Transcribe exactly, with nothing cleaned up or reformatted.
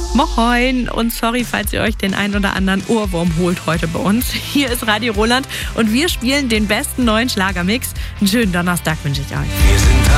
Moin und sorry, falls ihr euch den ein oder anderen Ohrwurm holt heute bei uns. Hier ist Radio Roland und wir spielen den besten neuen Schlagermix. Einen schönen Donnerstag wünsche ich euch. Wir sind